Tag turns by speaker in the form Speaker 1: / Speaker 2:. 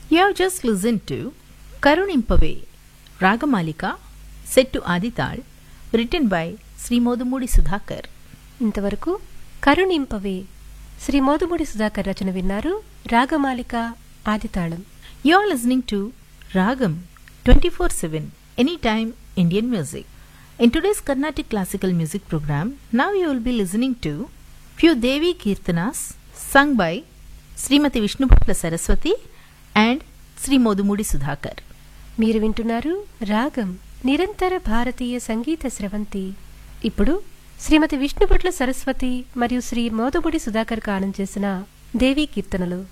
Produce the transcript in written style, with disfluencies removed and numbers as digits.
Speaker 1: You have just listened to Karunimpave, Ragamalika, set to Adital, written by Sri Modumudi Sudhakar.
Speaker 2: ఇంతవరకు కరుణింపవే శ్రీ మోదుముడి సుధాకర్ రచన విన్నారు. Ragamalika ఆదితాళం.
Speaker 1: You are listening to Ragam 24/7 Anytime Indian Music. In today's Carnatic Classical Music program, now you will be listening to few Devi Kirtanas sung by Srimati Vishnupatla Saraswati and Sri Modumudi Sudhakar.
Speaker 2: మీరు వింటున్నారు రాగం నిరంతర భారతీయ సంగీత స్రవంతి. ఇప్పుడు శ్రీమతి విష్ణుపట్ల సరస్వతి మరియు శ్రీ మోదుముడి సుధాకర్ గానం చేసిన దేవీ కీర్తనలు.